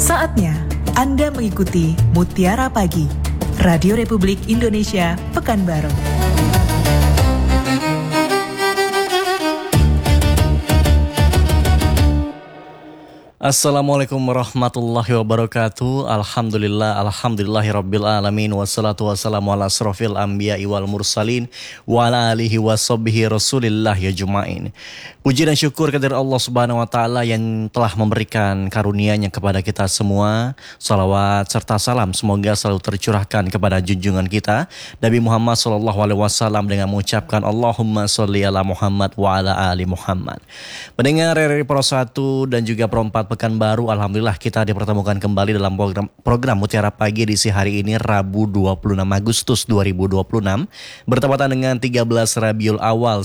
Saatnya Anda mengikuti Mutiara Pagi, Radio Republik Indonesia, Pekanbaru. Assalamualaikum warahmatullahi wabarakatuh. Alhamdulillahirabbil alamin, wassalatu wassalamu ala asrofil anbiya'i wal mursalin wa ala alihi washabbihi rasulillah ya jumain. Puji dan syukur kepada Allah Subhanahu wa taala yang telah memberikan karunia-Nya kepada kita semua. Salawat serta salam semoga selalu tercurahkan kepada junjungan kita Nabi Muhammad sallallahu alaihi wasallam dengan mengucapkan Allahumma sholli ala Muhammad wa ala ali Muhammad. Pendengar RRI Pro 1 dan juga Pro 4 Pekanbaru, alhamdulillah kita dipertemukan kembali dalam program Mutiara Pagi edisi hari ini Rabu 26 Agustus 2026 bertepatan dengan 13 Rabiul Awal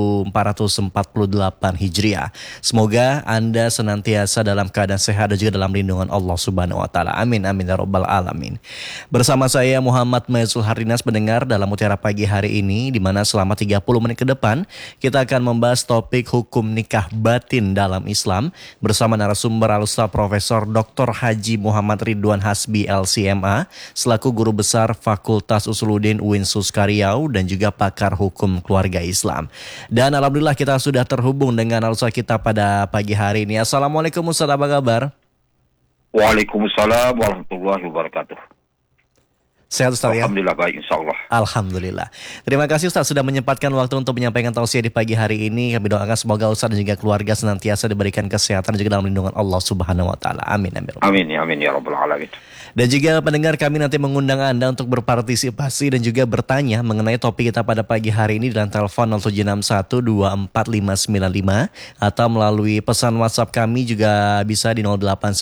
1448 Hijriah. Semoga Anda senantiasa dalam keadaan sehat dan juga dalam lindungan Allah Subhanahu wa taala. Amin amin ya rabbal alamin. Bersama saya Muhammad Maizul Hardinas pendengar dalam Mutiara Pagi hari ini, di mana selama 30 menit ke depan kita akan membahas topik hukum nikah batin dalam Islam bersama narasumber Al-Ustaz Profesor Dr. Haji Muhammad Ridwan Hasbi LCMA selaku Guru Besar Fakultas Usuluddin UIN Suskariau dan juga pakar hukum keluarga Islam. Dan alhamdulillah kita sudah terhubung dengan Al-Ustaz kita pada pagi hari ini. Assalamualaikum Ustaz, apa kabar? Waalaikumsalam warahmatullahi wabarakatuh. Sehat Ustaz ya? Alhamdulillah baik insyaAllah. Alhamdulillah. Terima kasih Ustaz sudah menyempatkan waktu untuk menyampaikan tausiah di pagi hari ini. Kami doakan semoga Ustaz dan juga keluarga senantiasa diberikan kesehatan dan juga dalam lindungan Allah Subhanahu wa taala. Amin amin. Amin ya rabbal alamin. Dan juga pendengar, kami nanti mengundang Anda untuk berpartisipasi dan juga bertanya mengenai topik kita pada pagi hari ini dengan telepon 0761245595 atau melalui pesan WhatsApp kami juga bisa di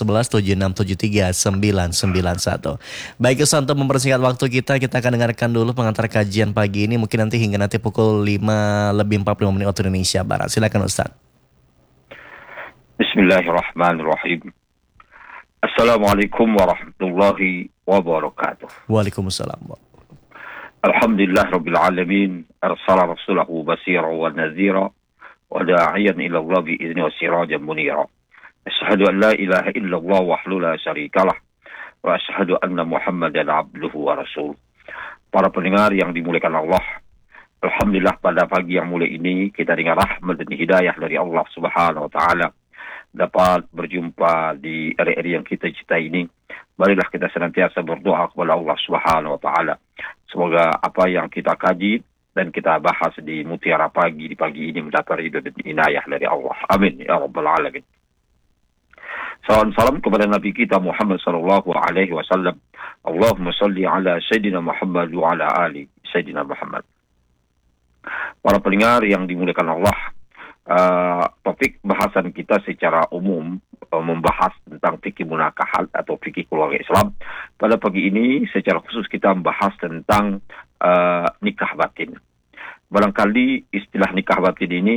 081176739991. Baik Ustaz, untuk mempersingkat waktu kita akan dengarkan dulu pengantar kajian pagi ini mungkin hingga nanti pukul 5:45 waktu Indonesia Barat. Silakan Ustaz. Bismillahirrahmanirrahim. Assalamualaikum warahmatullahi wabarakatuh. Waalaikumsalam. Alhamdulillah rabbil alamin, arsala rasulahu basira wa nazira wa da'iyan ila Allah bi izni wa sirajan munira. Asyhadu an la ilaha illallah wahdahu la syarikalah wa asyhadu anna Muhammadan abduhu wa rasuluh. Para pendengar yang dimuliakan Allah, alhamdulillah pada pagi yang mulia ini kita dengan rahmat dan hidayah dari Allah Subhanahu wa taala dapat berjumpa di RRI yang kita cintai ini. Marilah kita senantiasa berdoa kepada Allah Subhanahu wa taala. Semoga apa yang kita kaji dan kita bahas di Mutiara Pagi di pagi ini mendapat ridho dan inayah dari Allah. Amin ya rabbal alamin. Salam kepada Nabi kita Muhammad sallallahu alaihi wasallam. Allahumma shalli ala Sayyidina Muhammad wa ala ali Sayyidina Muhammad. Para pendengar yang dimuliakan Allah, topik bahasan kita secara umum membahas tentang fikih munakahat atau fikih keluarga Islam. Pada pagi ini secara khusus kita membahas tentang nikah batin. Barangkali istilah nikah batin ini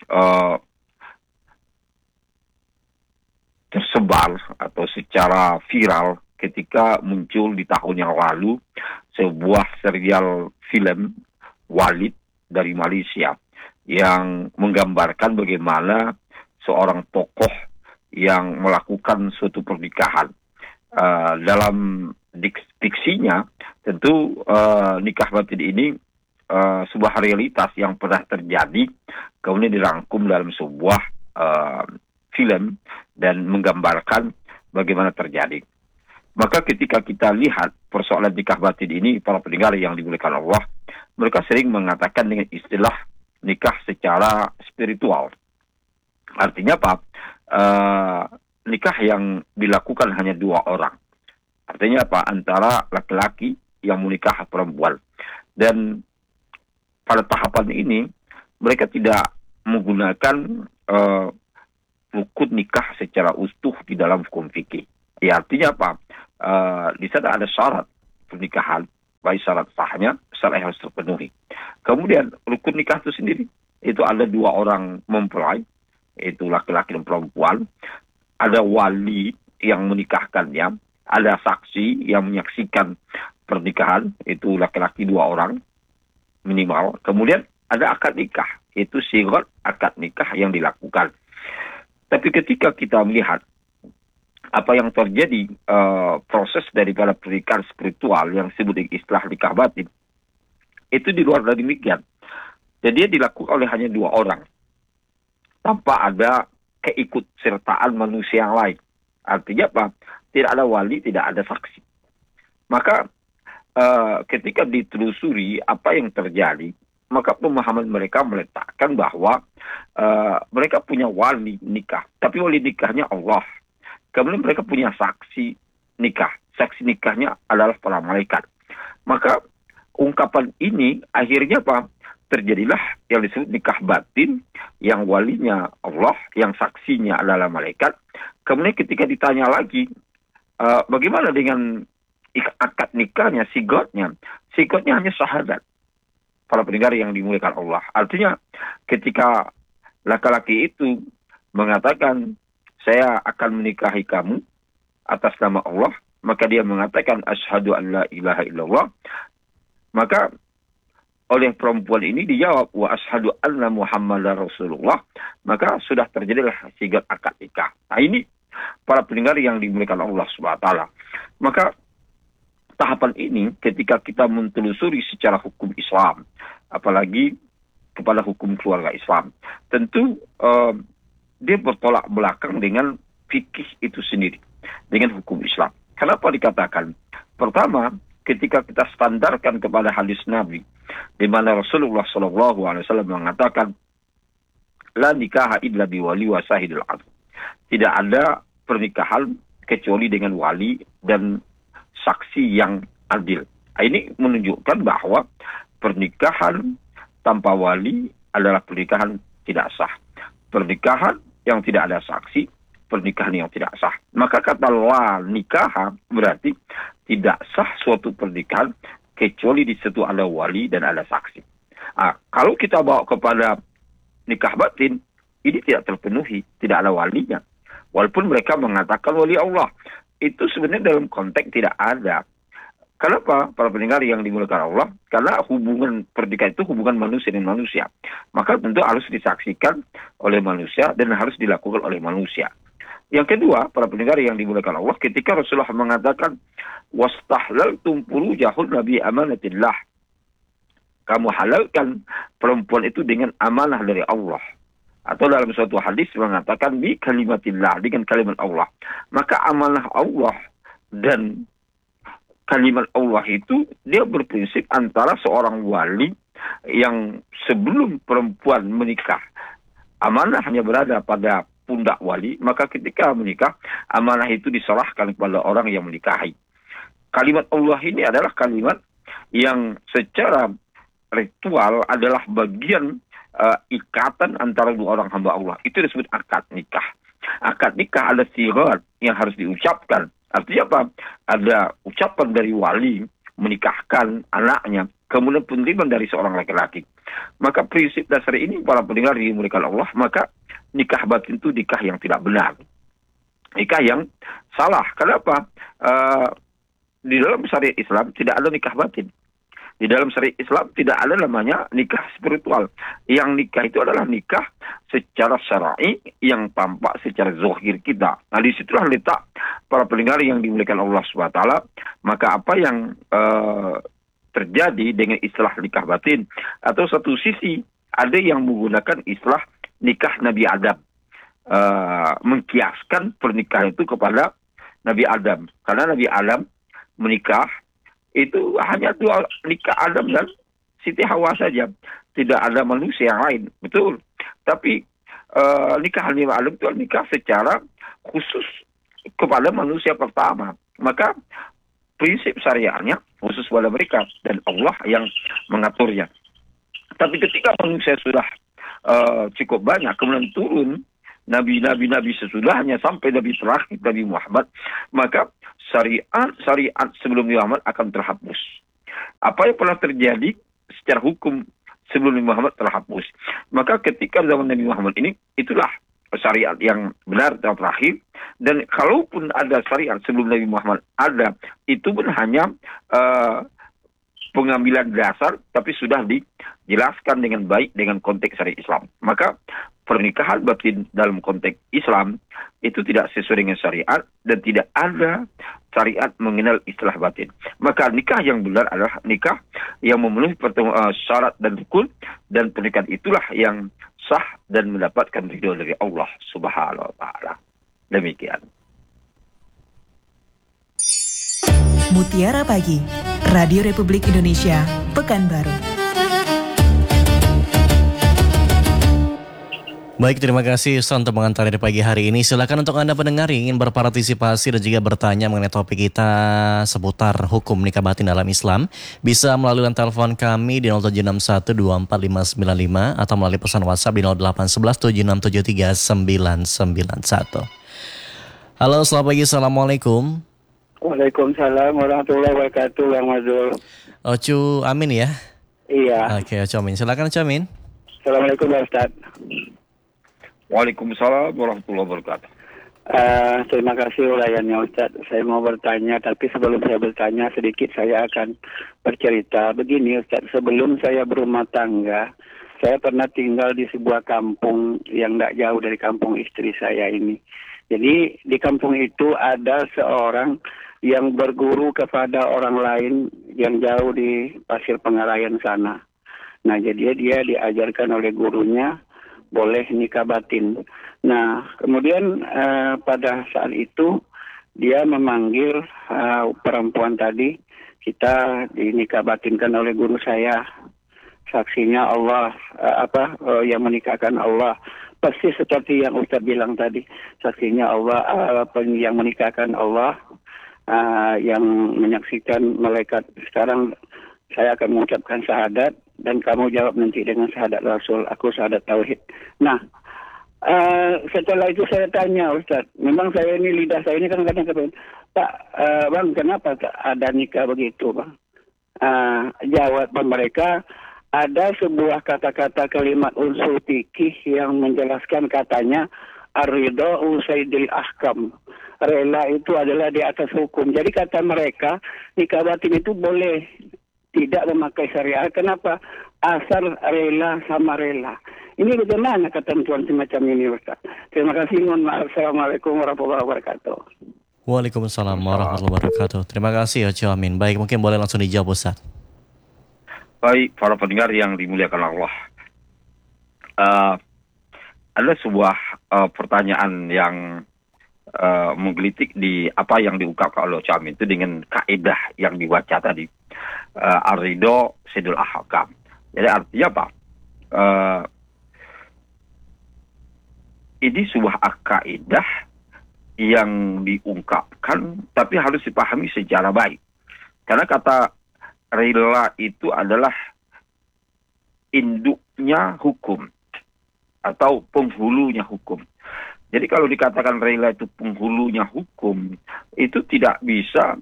tersebar atau secara viral ketika muncul di tahun yang lalu sebuah serial film Walid dari Malaysia yang menggambarkan bagaimana seorang tokoh yang melakukan suatu pernikahan. Dalam diksinya tentu nikah batin ini sebuah realitas yang pernah terjadi kemudian dirangkum dalam sebuah film dan menggambarkan bagaimana terjadi. Maka ketika kita lihat persoalan nikah batin ini, para pendengar yang dimuliakan Allah, mereka sering mengatakan dengan istilah nikah secara spiritual. Artinya apa? Nikah yang dilakukan hanya dua orang. Artinya apa? Antara laki-laki yang menikah perempuan. Dan pada tahapan ini mereka tidak menggunakan rukun nikah secara utuh di dalam hukum fikih. Ya, artinya apa? Di sana ada syarat pernikahan, baik syarat sahnya, syarat yang harus terpenuhi. Kemudian rukun nikah itu sendiri, itu ada dua orang mempelai, itu laki-laki dan perempuan. Ada wali yang menikahkannya, ada saksi yang menyaksikan pernikahan, itu laki-laki dua orang minimal. Kemudian ada akad nikah, itu sirat akad nikah yang dilakukan. Tapi ketika kita melihat apa yang terjadi, proses daripada pernikahan spiritual yang disebut dengan istilah nikah batin, itu di luar dari demikian. Jadi dia dilakukan oleh hanya 2 orang, tanpa ada keikutsertaan manusia yang lain. Artinya apa? Tidak ada wali, tidak ada saksi. Maka ketika ditelusuri apa yang terjadi, maka pemahaman mereka meletakkan bahwa mereka punya wali nikah, tapi wali nikahnya Allah. Kemudian mereka punya saksi nikah. Saksi nikahnya adalah para malaikat. Maka ungkapan ini akhirnya apa? Terjadilah yang disebut nikah batin, yang walinya Allah, yang saksinya adalah malaikat. Kemudian ketika ditanya lagi, bagaimana dengan akad nikahnya, sigotnya? Sigotnya hanya syahadat. Para pendengar yang dimuliakan Allah. Artinya ketika laki-laki itu mengatakan, saya akan menikahi kamu atas nama Allah, maka dia mengatakan, asyhadu an la ilaha illallah. Maka oleh perempuan ini dijawab, wa asyhadu anna Muhammadar Rasulullah. Maka sudah terjadilah sigat akad nikah. Nah ini para pendengar yang dimuliakan Allah Subhanahu wa taala. Maka tahapan ini ketika kita mentelusuri secara hukum Islam, apalagi kepada hukum keluarga Islam, tentu dia bertolak belakang dengan fikih itu sendiri, dengan hukum Islam. Kenapa dikatakan? Pertama, ketika kita standarkan kepada hadis Nabi, di mana Rasulullah SAW mengatakan, la nikaha illa biwali wa sahidul adl. Tidak ada pernikahan kecuali dengan wali dan saksi yang adil. Ini menunjukkan bahwa pernikahan tanpa wali adalah pernikahan tidak sah. Pernikahan yang tidak ada saksi, pernikahan yang tidak sah. Maka kata la nikah berarti tidak sah suatu pernikahan kecuali di situ ada wali dan ada saksi. Kalau kita bawa kepada nikah batin, ini tidak terpenuhi, tidak ada walinya. Walaupun mereka mengatakan wali Allah, itu sebenarnya dalam konteks tidak ada. Kenapa? Para pendengar yang dimuliakan Allah, karena hubungan pernikahan itu hubungan manusia dengan manusia. Maka tentu harus disaksikan oleh manusia dan harus dilakukan oleh manusia. Yang kedua, para pendengar yang dimuliakan Allah, ketika Rasulullah mengatakan, wastahlaltum furujahunna bi amanatillah. Kamu halalkan perempuan itu dengan amanah dari Allah. Atau dalam suatu hadis mengatakan bi kalimatillah, dengan kalimat Allah. Maka amanah Allah dan kalimat Allah itu dia berprinsip antara seorang wali yang sebelum perempuan menikah, amanah hanya berada pada pundak wali, maka ketika menikah, amanah itu diserahkan kepada orang yang menikahi. Kalimat Allah ini adalah kalimat yang secara ritual adalah bagian ikatan antara 2 orang hamba Allah. Itu disebut akad nikah. Akad nikah ada sirat yang harus diucapkan. Artinya apa? Ada ucapan dari wali menikahkan anaknya, kemudian penerimaan dari seorang laki-laki. Maka prinsip dasar ini para pendengar dimuliakan Allah, maka nikah batin itu nikah yang tidak benar. Nikah yang salah. Kenapa? Di dalam syariat Islam tidak ada nikah batin. Di dalam syariat Islam tidak ada namanya nikah spiritual. Yang nikah itu adalah nikah secara syar'i yang tampak secara zahir kita. Nah, disitulah letak para pendengar yang dimuliakan Allah SWT. Maka apa yang terjadi dengan istilah nikah batin, atau satu sisi ada yang menggunakan istilah nikah Nabi Adam, mengkiaskan pernikahan itu kepada Nabi Adam. Karena Nabi Adam menikah itu hanya 2, nikah Adam dan Siti Hawa saja. Tidak ada manusia yang lain. Betul. Tapi nikah Nabi Adam itu nikah secara khusus kepada manusia pertama. Maka prinsip syariahnya khusus pada mereka dan Allah yang mengaturnya. Tapi ketika manusia sudah cukup banyak, kemudian turun nabi-nabi sesudahnya sampai Nabi terakhir, Nabi Muhammad, maka syariat sebelum Nabi Muhammad akan terhapus. Apa yang pernah terjadi secara hukum sebelum Nabi Muhammad terhapus. Maka ketika zaman Nabi Muhammad ini, itulah syariat yang benar dan terakhir. Dan kalaupun ada syariat sebelum Nabi Muhammad ada, itu pun hanya pengambilan dasar, tapi sudah dijelaskan dengan baik dengan konteks syariat Islam. Maka pernikahan batin dalam konteks Islam itu tidak sesuai dengan syariat dan tidak ada syariat mengenal istilah batin. Maka nikah yang benar adalah nikah yang memenuhi syarat dan rukun, dan pernikahan itulah yang sah dan mendapatkan ridho dari Allah Subhanahu wa taala. Demikian. Mutiara Pagi, Radio Republik Indonesia, Pekanbaru. Baik, terima kasih Ustaz untuk mengantar di pagi hari ini. Silakan untuk Anda pendengar yang ingin berpartisipasi dan juga bertanya mengenai topik kita seputar hukum nikah batin dalam Islam, bisa melalui telepon kami di 0761245595 atau melalui pesan WhatsApp di 081176739991. Halo, selamat pagi. Assalamualaikum. Waalaikumsalam warahmatullahi wabarakatuh, Bang Madul. Ocu Amin ya? Iya. Oke, Ocu Amin. Silakan Ocu Amin. Assalamualaikum Pak Ustaz. Waalaikumsalam warahmatullahi wabarakatuh. Terima kasih ulayannya Ustaz. Saya mau bertanya, tapi sebelum saya bertanya sedikit saya akan bercerita. Begini Ustaz, sebelum saya berumah tangga, saya pernah tinggal di sebuah kampung yang tidak jauh dari kampung istri saya ini. Jadi di kampung itu ada seorang yang berguru kepada orang lain yang jauh di Pasir Pengarayan sana. Nah, jadi dia diajarkan oleh gurunya boleh nikah batin. Nah, kemudian pada saat itu dia memanggil perempuan tadi, kita dinikah batinkan oleh guru saya. Saksinya Allah, yang menikahkan Allah. Pasti seperti yang Ustaz bilang tadi, saksinya Allah, yang menikahkan Allah, yang menyaksikan malaikat. Sekarang saya akan mengucapkan syahadat dan kamu jawab nanti dengan syahadat Rasul, aku syahadat tauhid. Nah, setelah itu saya tanya Ustaz, memang saya ini lidah saya ini kan kadang-kadang, Pak, Bang, kenapa ada nikah begitu, Bang? Jawab mereka, ada sebuah kata-kata kalimat unsur fikih yang menjelaskan, katanya ar-ridha usaidil ahkam. Rela itu adalah di atas hukum. Jadi kata mereka, nikah batin itu boleh tidak memakai syariat. Kenapa? Asal rela sama rela. Ini bagaimana ketentuan semacam ini, Ustaz? Terima kasih. Mohon maaf. Assalamualaikum warahmatullahi wabarakatuh. Waalaikumsalam warahmatullahi wabarakatuh. Terima kasih Ocu Amin. Baik, mungkin boleh langsung dijawab Ustaz. Baik, para pendengar yang dimuliakan Allah. Ada sebuah pertanyaan yang menggelitik di apa yang diungkapkan oleh Ocu Amin itu dengan kaidah yang dibaca tadi. Ar-ridha sidul ahkam. Jadi artinya apa? Ini sebuah kaidah yang diungkapkan tapi harus dipahami secara baik. Karena kata rela itu adalah induknya hukum atau penghulunya hukum. Jadi kalau dikatakan rela itu penghulunya hukum, itu tidak bisa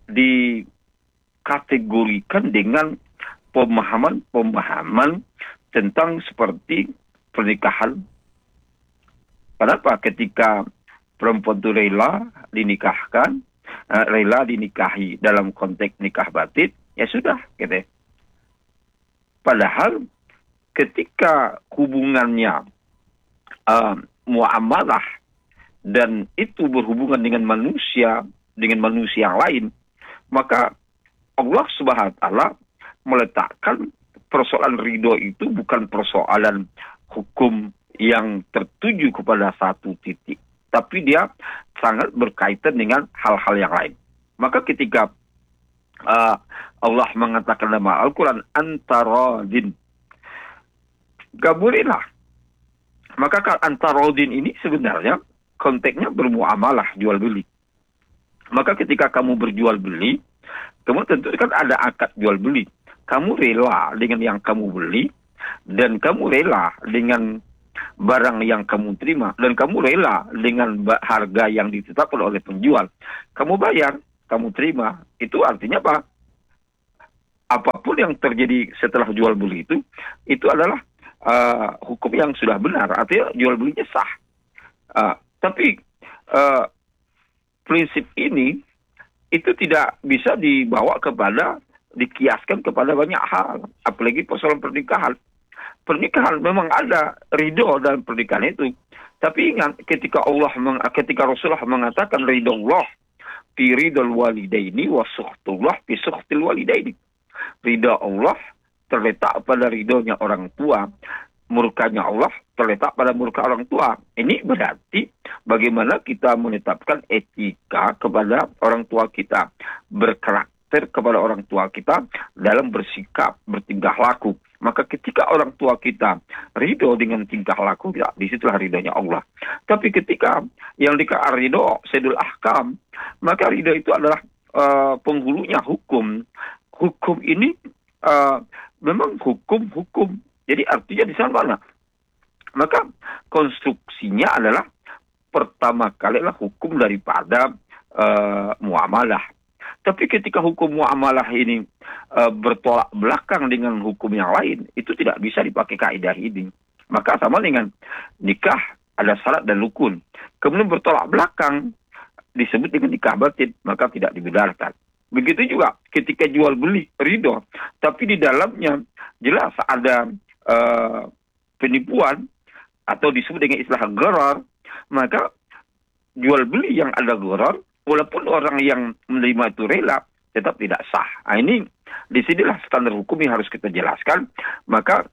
dikategorikan dengan pemahaman-pemahaman tentang seperti pernikahan. Kenapa? Ketika perempuan itu rela dinikahkan, rela dinikahi dalam konteks nikah batin, ya sudah, gitu. Padahal ketika hubungannya muamalah dan itu berhubungan dengan manusia yang lain, maka Allah Subhanahu wa taala meletakkan persoalan ridho itu bukan persoalan hukum yang tertuju kepada satu titik, tapi dia sangat berkaitan dengan hal-hal yang lain. Maka ketika Allah mengatakan dalam Al-Quran antarodin, gak bolehlah. Maka antarodin ini sebenarnya konteksnya bermuamalah, jual beli. Maka ketika kamu berjual beli, kamu tentu kan ada akad jual beli. Kamu rela dengan yang kamu beli, dan kamu rela dengan barang yang kamu terima, dan kamu rela dengan harga yang ditetapkan oleh penjual. Kamu bayar, kamu terima. Itu artinya apa? Apapun yang terjadi setelah jual beli itu adalah hukum yang sudah benar. Artinya jual belinya sah. Tapi prinsip ini itu tidak bisa dibawa kepada, dikiaskan kepada banyak hal. Apalagi persoalan pernikahan. pernikahan memang ada ridho dalam pernikahan itu. Tapi ingat ketika Rasulullah mengatakan ridho Allah fi ridhol walidaini wa sukhtullah fi sukhtil walidaini. Ridho Allah terletak pada ridhonya orang tua, murkanya Allah terletak pada murka orang tua. Ini berarti bagaimana kita menetapkan etika kepada orang tua kita, berkarakter kepada orang tua kita dalam bersikap, bertingkah laku. Maka ketika orang tua kita ridho dengan tingkah laku kita, disitulah ridhonya Allah. Tapi ketika yang dikatakan ridho Sayyidul Ahkam, maka ridho itu adalah penghulunya hukum. Hukum ini memang hukum. Jadi artinya di sana mana? Maka konstruksinya adalah pertama kali adalah hukum daripada muamalah. Tapi ketika hukum muamalah ini bertolak belakang dengan hukum yang lain, itu tidak bisa dipakai kaidah ini. Maka sama dengan nikah ada syarat dan rukun. Kemudian bertolak belakang disebut dengan nikah batin, maka tidak dibenarkan. Begitu juga ketika jual beli ridho, tapi di dalamnya jelas ada penipuan atau disebut dengan istilah gharar, maka jual beli yang ada gharar, walaupun orang yang menerima itu rela, tetap tidak sah. Nah, ini disinilah standar hukum yang harus kita jelaskan. Maka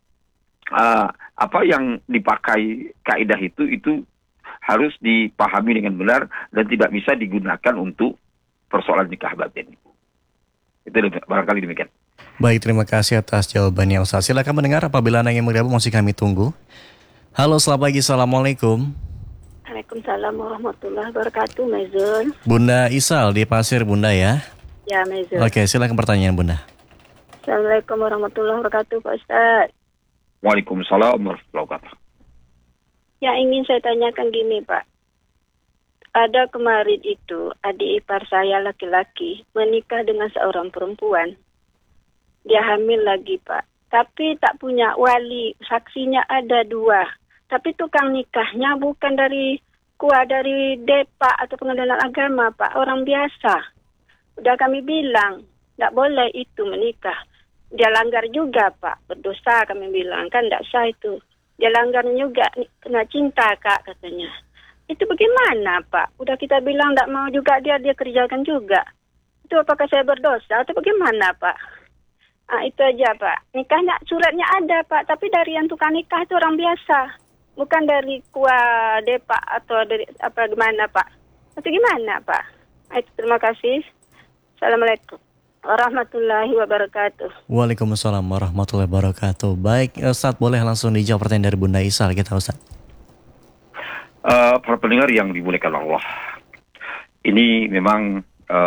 apa yang dipakai kaidah itu harus dipahami dengan benar dan tidak bisa digunakan untuk persoalan nikah batin. Itu barangkali demikian. Baik, terima kasih atas jawabannya Ustaz. Silakan mendengar apabila Anda ingin bergabung, masih kami tunggu. Halo, selamat pagi, Assalamualaikum. Waalaikumsalam warahmatullahi wabarakatuh, Mezun. Bunda Isal di Pasir, Bunda ya? Ya, Mezun. Oke, silakan pertanyaan Bunda. Assalamualaikum warahmatullahi wabarakatuh, Pak Ustaz. Waalaikumsalam warahmatullahi wabarakatuh. Yang ingin saya tanyakan gini, Pak. Ada kemarin itu adik ipar saya laki-laki menikah dengan seorang perempuan. Dia hamil lagi, Pak. Tapi tak punya wali, saksinya ada 2. Tapi tukang nikahnya bukan dari DEPA atau Pengadilan Agama, Pak. Orang biasa. Udah kami bilang, tak boleh itu menikah. Dia langgar juga, Pak. Berdosa kami bilang, kan tak sah itu. Dia langgar juga, kena cinta, Kak, katanya. Itu bagaimana, Pak? Udah kita bilang tak mau juga dia kerjakan juga. Itu apakah saya berdosa atau bagaimana, Pak? Itu aja, Pak. Nikahnya, suratnya ada, Pak. Tapi dari yang tukang nikah itu orang biasa. Bukan dari DEPA atau dari apa gimana, Pak. Atau gimana, Pak? Itu terima kasih. Assalamualaikum warahmatullahi wabarakatuh. Waalaikumsalam warahmatullahi wabarakatuh. Baik, Ustaz, boleh langsung dijawab pertanyaan dari Bunda Isal kita, Ustaz. Para pendengar yang dimuliakan Allah, ini memang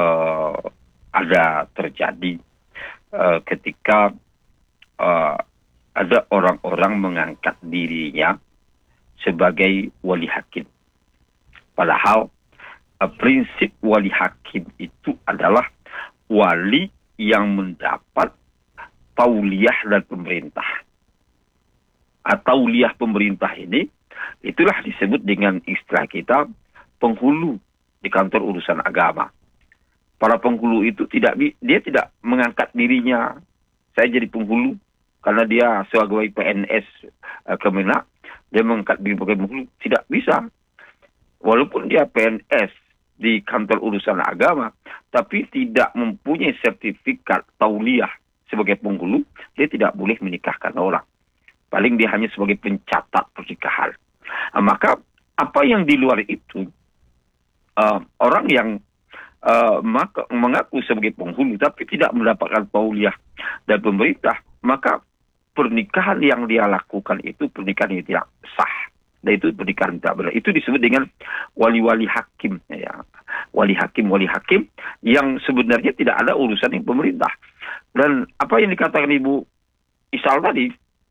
ada terjadi ketika ada orang-orang mengangkat dirinya sebagai wali hakim. Padahal prinsip wali hakim itu adalah wali yang mendapat tauliyah dan pemerintah. Tauliyah pemerintah ini itulah disebut dengan istilah kita penghulu di kantor urusan agama. Para penghulu itu dia tidak mengangkat dirinya, saya jadi penghulu karena dia sebagai PNS Kemenak, dia mengangkat diri sebagai penghulu, tidak bisa. Walaupun dia PNS di kantor urusan agama, tapi tidak mempunyai sertifikat tauliyah sebagai penghulu, dia tidak boleh menikahkan orang. Paling dia hanya sebagai pencatat pernikahan. Maka apa yang di luar itu, orang yang mengaku sebagai penghulu tapi tidak mendapatkan tauliyah dan pemerintah, maka pernikahan yang dia lakukan itu pernikahan yang tidak sah. Dan itu pernikahan tidak benar. Itu disebut dengan wali-wali hakim. Ya. Wali hakim yang sebenarnya tidak ada urusan dengan pemerintah. Dan apa yang dikatakan Ibu Isal tadi,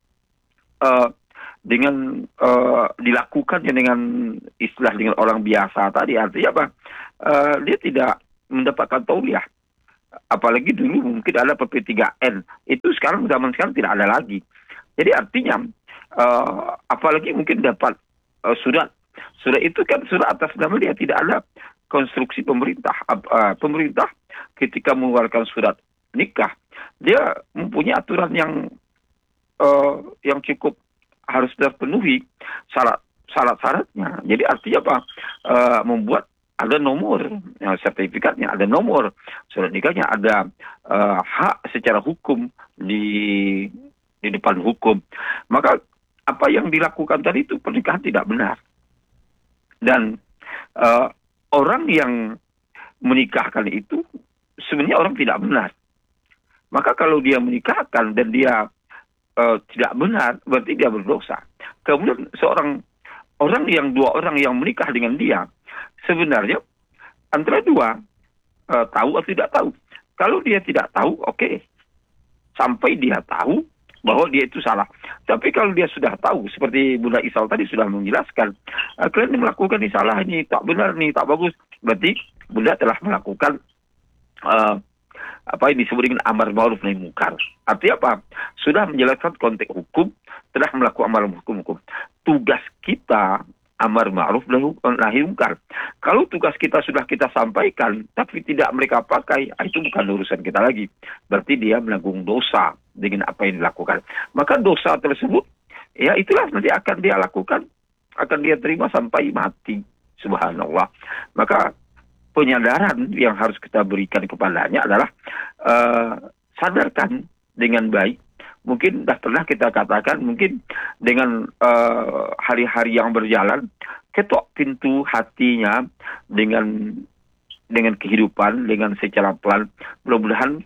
dengan dilakukannya dengan istilah dengan orang biasa tadi, artinya apa? Dia tidak mendapatkan tauliyah. Apalagi dulu mungkin ada PP3N. Itu sekarang zaman sekarang tidak ada lagi. Jadi artinya apalagi mungkin dapat surat. Surat itu kan surat atas nama dia, tidak ada konstruksi pemerintah. Pemerintah ketika mengeluarkan surat nikah, dia mempunyai aturan yang cukup harus terpenuhi syarat-syaratnya. Jadi artinya apa? Membuat ada nomor sertifikatnya, ada nomor surat nikahnya, ada hak secara hukum di depan hukum. Maka apa yang dilakukan tadi itu pernikahan tidak benar. Dan orang yang menikahkan itu sebenarnya orang tidak benar. Maka kalau dia menikahkan dan dia tidak benar, berarti dia berdosa. Kemudian dua orang yang menikah dengan dia, sebenarnya antara dua tahu atau tidak tahu. Kalau dia tidak tahu, oke. Sampai dia tahu bahwa dia itu salah. Tapi kalau dia sudah tahu, seperti Bunda Isal tadi sudah menjelaskan, kalian melakukan ini salah, ini tak benar, ini tak bagus. Berarti Bunda telah melakukan apa yang disebut dengan amar ma'ruf nahi munkar. Artinya apa? Sudah menjelaskan konteks hukum, telah melakukan amar hukum. Tugas kita amar ma'ruf nahi munkar. Kalau tugas kita sudah kita sampaikan, tapi tidak mereka pakai, itu bukan urusan kita lagi. Berarti dia menanggung dosa dengan apa yang dilakukan. Maka dosa tersebut, ya itulah nanti akan dia lakukan, akan dia terima sampai mati. Subhanallah. Maka penyadaran yang harus kita berikan kepadanya adalah sadarkan dengan baik. Mungkin dah pernah kita katakan, mungkin dengan hari-hari yang berjalan, ketok pintu hatinya dengan kehidupan, dengan secara pelan. Mudah-mudahan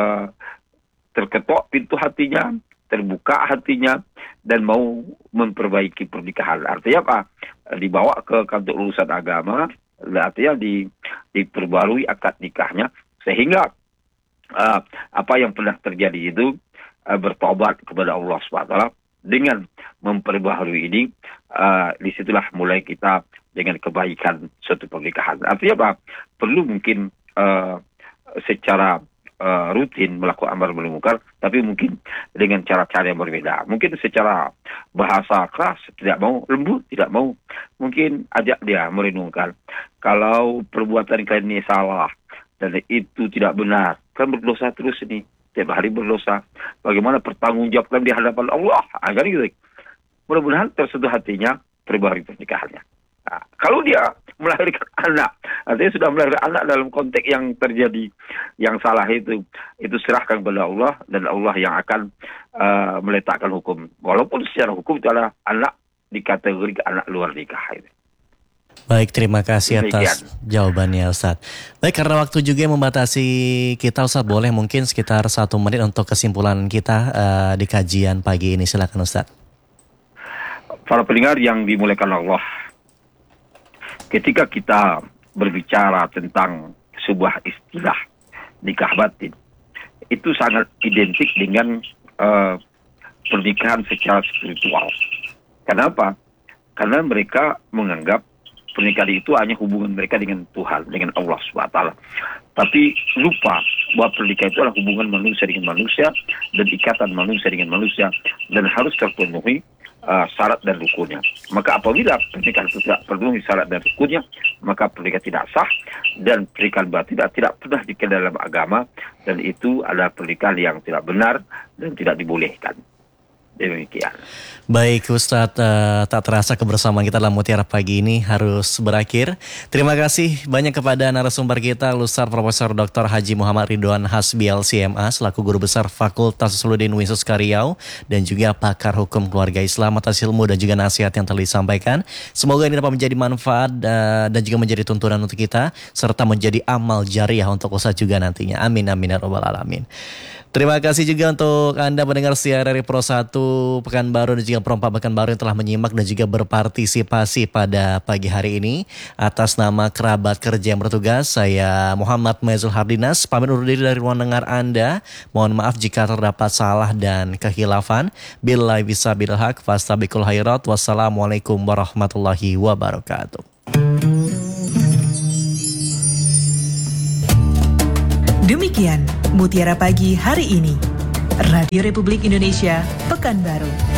terketok pintu hatinya, terbuka hatinya, dan mau memperbaiki pernikahan. Artinya apa? Dibawa ke kantor urusan agama, artinya diperbarui akad nikahnya, sehingga apa yang pernah terjadi itu bertobat kepada Allah SWT dengan memperbaharui ini. Disitulah mulai kita dengan kebaikan suatu pernikahan. Artinya apa? Perlu mungkin secara rutin melakukan amar ma'ruf munkar, tapi mungkin dengan cara-cara yang berbeda. Mungkin secara bahasa keras tidak mau, lembut tidak mau, mungkin ajak dia merenungkan. Kalau perbuatan kalian ini salah dan itu tidak benar, kan berdosa terus ini, tiap hari berdosa. Bagaimana pertanggungjawabkan di hadapan Allah? Agar gitu. Mudah-mudahan tersentuh hatinya, perbaharui pernikahannya. Nah, kalau dia melahirkan anak, artinya sudah melahirkan anak dalam konteks yang terjadi yang salah itu serahkan kepada Allah, dan Allah yang akan meletakkan hukum. Walaupun secara hukum itu adalah anak dikategorikan anak luar nikah. Baik, terima kasih atas jawabannya Ustaz. Baik, karena waktu juga yang membatasi kita Ustaz, boleh mungkin sekitar 1 menit untuk kesimpulan kita di kajian pagi ini. Silakan Ustaz. Para pendengar yang dimuliakan Allah, ketika kita berbicara tentang sebuah istilah nikah batin, itu sangat identik dengan pernikahan secara spiritual. Kenapa? Karena mereka menganggap pernikahan itu hanya hubungan mereka dengan Tuhan, dengan Allah SWT. Tapi lupa bahwa pernikahan itu adalah hubungan manusia dengan manusia dan ikatan manusia dengan manusia, dan harus terpenuhi syarat dan rukunnya. Maka apabila pernikahan itu tidak terpenuhi syarat dan rukunnya, maka pernikahan tidak sah, dan pernikahan batin tidak pernah dikenal dalam agama, dan itu adalah pernikahan yang tidak benar dan tidak dibolehkan. Demikian. Baik Ustadz, tak terasa kebersamaan kita dalam Mutiara Pagi ini harus berakhir. Terima kasih banyak kepada narasumber kita, Ustadz Profesor Dr. Haji Muhammad Ridwan Hasbi LCMA selaku Guru Besar Fakultas Usuluddin Uinsus Riau, dan juga pakar hukum keluarga Islam atas ilmu dan juga nasihat yang telah disampaikan. Semoga ini dapat menjadi manfaat dan juga menjadi tuntunan untuk kita, serta menjadi amal jariah untuk Ustadz juga nantinya. Amin amin ya rabbal alamin. Terima kasih juga untuk Anda pendengar setia dari Pro 1 Pekanbaru dan juga Pro 4 Pekanbaru yang telah menyimak dan juga berpartisipasi pada pagi hari ini. Atas nama kerabat kerja yang bertugas, saya Muhammad Maizul Hardinas pamit undur diri dari ruang dengar Anda. Mohon maaf jika terdapat salah dan kehilafan. Billahi bisabil haq fastabiqul khairat. Wassalamualaikum warahmatullahi wabarakatuh. Demikian Mutiara Pagi hari ini. Radio Republik Indonesia, Pekanbaru.